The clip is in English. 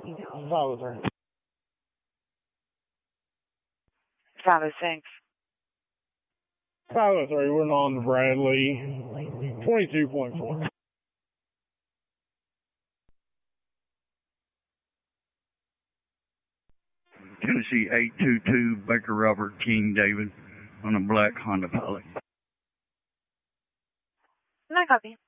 503. 506. 503, we're on the Bradley. 22.4. Tennessee 822, Baker Robert King David on a black Honda Pilot. No copy.